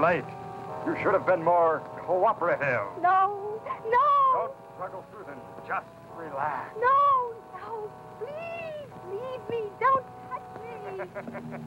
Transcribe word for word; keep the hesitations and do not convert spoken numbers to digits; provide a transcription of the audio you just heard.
late. You should have been more cooperative. No, no. Don't struggle, Susan. Just relax. No, no. Please leave me. Don't touch me.